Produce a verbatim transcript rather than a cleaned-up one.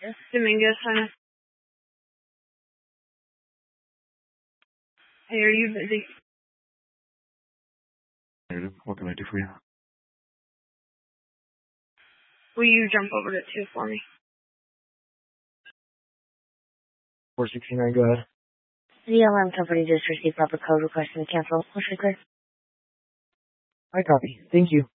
Yes. Dominguez, honey. Hey, are you busy? What can I do for you? Will you jump over to two for me? four sixty-nine, go ahead. The alarm company just received proper code requesting to cancel. Push it clear. I copy. Thank you.